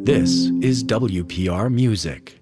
This is WPR Music.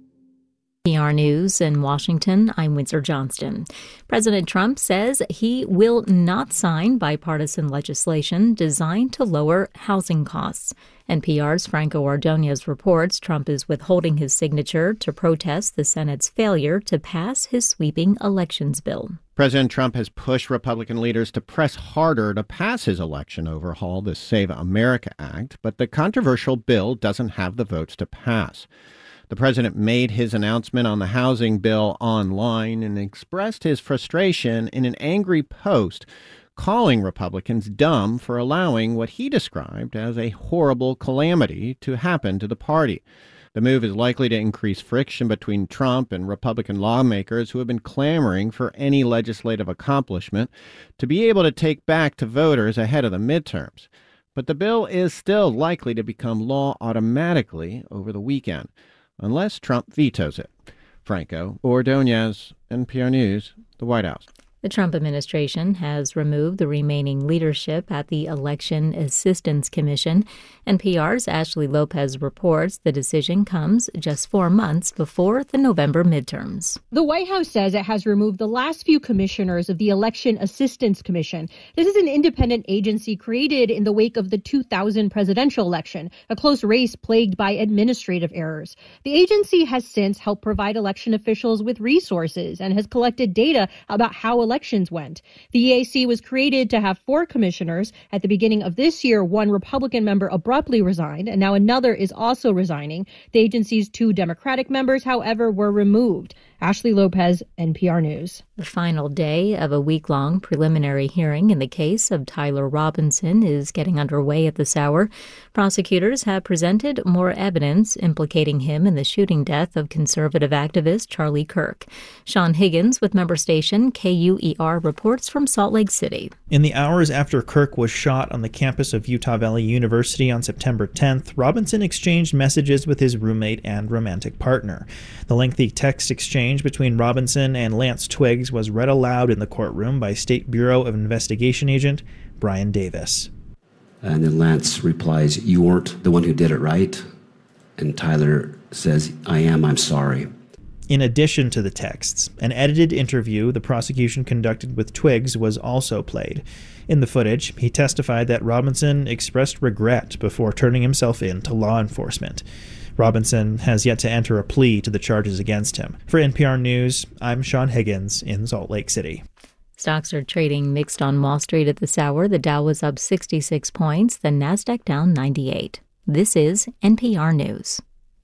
PR News in Washington, I'm Windsor Johnston. President Trump says he will not sign bipartisan legislation designed to lower housing costs. NPR's Franco Ordonez reports Trump is withholding his signature to protest the Senate's failure to pass his sweeping elections bill. President Trump has pushed Republican leaders to press harder to pass his election overhaul, the Save America Act, but the controversial bill doesn't have the votes to pass. The president made his announcement on the housing bill online and expressed his frustration in an angry post, calling Republicans dumb for allowing what he described as a horrible calamity to happen to the party. The move is likely to increase friction between Trump and Republican lawmakers who have been clamoring for any legislative accomplishment to be able to take back to voters ahead of the midterms. But the bill is still likely to become law automatically over the weekend, unless Trump vetoes it. Franco Ordonez, NPR News, the White House. The Trump administration has removed the remaining leadership at the Election Assistance Commission. NPR's Ashley Lopez reports the decision comes just 4 months before the November midterms. The White House says it has removed the last few commissioners of the Election Assistance Commission. This is an independent agency created in the wake of the 2000 presidential election, a close race plagued by administrative errors. The agency has since helped provide election officials with resources and has collected data about how elections went. The EAC was created to have 4 commissioners. At the beginning of this year, one Republican member abruptly resigned, and now another is also resigning. The agency's 2 Democratic members, however, were removed. Ashley Lopez, NPR News. The final day of a week-long preliminary hearing in the case of Tyler Robinson is getting underway at this hour. Prosecutors have presented more evidence implicating him in the shooting death of conservative activist Charlie Kirk. Sean Higgins with member station KUER reports from Salt Lake City. In the hours after Kirk was shot on the campus of Utah Valley University on September 10th, Robinson exchanged messages with his roommate and romantic partner. The lengthy text exchange between Robinson and Lance Twiggs was read aloud in the courtroom by State Bureau of Investigation agent Brian Davis. And then Lance replies, "You weren't the one who did it, right?" And Tyler says, "I am, I'm sorry." In addition to the texts, an edited interview the prosecution conducted with Twiggs was also played. In the footage, he testified that Robinson expressed regret before turning himself in to law enforcement. Robinson has yet to enter a plea to the charges against him. For NPR News, I'm Sean Higgins in Salt Lake City. Stocks are trading mixed on Wall Street at this hour. The Dow was up 66 points, the Nasdaq down 98. This is NPR News.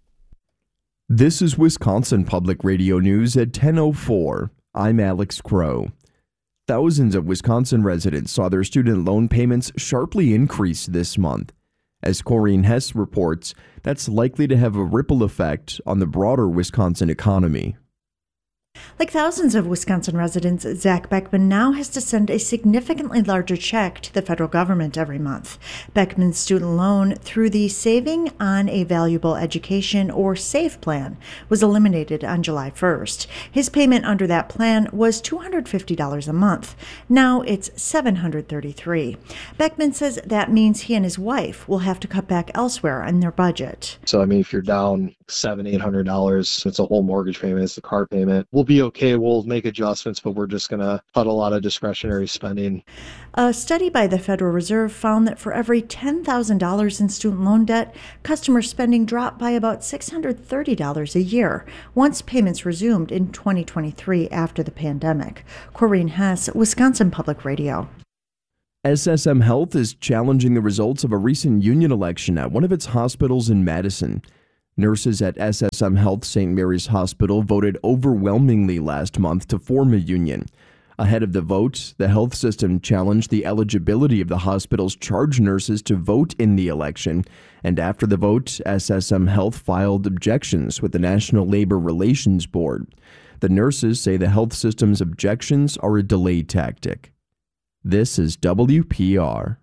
This is Wisconsin Public Radio News at 10:04. I'm Alex Crow. Thousands of Wisconsin residents saw their student loan payments sharply increase this month. As Corrine Hess reports, that's likely to have a ripple effect on the broader Wisconsin economy. Like thousands of Wisconsin residents, Zach Beckman now has to send a significantly larger check to the federal government every month. Beckman's student loan through the Saving on a Valuable Education, or SAVE plan, was eliminated on July 1st. His payment under that plan was $250 a month. Now it's $733. Beckman says that means he and his wife will have to cut back elsewhere in their budget. So, if you're down $700-800, it's a whole mortgage payment, it's the car payment. We'll be okay, we'll make adjustments, but we're just going to cut a lot of discretionary spending. A study by the Federal Reserve found that for every $10,000 in student loan debt, customer spending dropped by about $630 a year once payments resumed in 2023 after the pandemic. Corrine Hess, Wisconsin Public Radio. SSM Health is challenging the results of a recent union election at one of its hospitals in Madison. Nurses at SSM Health St. Mary's Hospital voted overwhelmingly last month to form a union. Ahead of the vote, the health system challenged the eligibility of the hospital's charge nurses to vote in the election. And after the vote, SSM Health filed objections with the National Labor Relations Board. The nurses say the health system's objections are a delay tactic. This is WPR.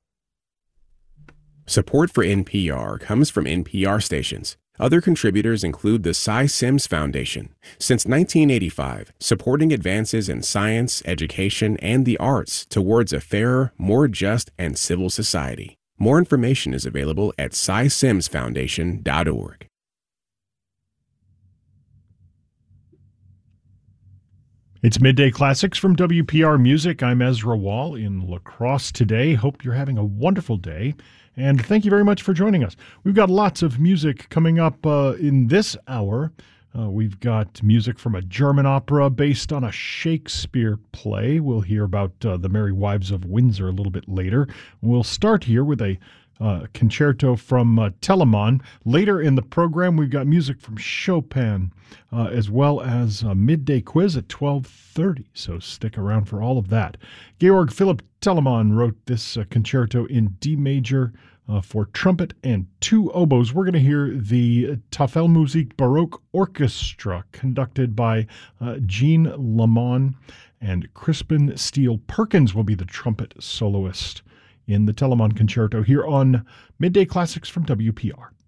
Support for NPR comes from NPR stations. Other contributors include the Cy Sims Foundation. Since 1985, supporting advances in science, education, and the arts towards a fairer, more just, and civil society. More information is available at cysimsfoundation.org. It's Midday Classics from WPR Music. I'm Ezra Wall in La Crosse today. Hope you're having a wonderful day, and thank you very much for joining us. We've got lots of music coming up in this hour. We've got music from a German opera based on a Shakespeare play. We'll hear about The Merry Wives of Windsor a little bit later. We'll start here with a concerto from Telemann. Later in the program, we've got music from Chopin, as well as a midday quiz at 12:30, so stick around for all of that. Georg Philipp Telemann wrote this concerto in D major for trumpet and 2 oboes. We're going to hear the Tafelmusik Baroque Orchestra, conducted by Jean Lamont, and Crispin Steele Perkins will be the trumpet soloist in the Telemann Concerto here on Midday Classics from WPR.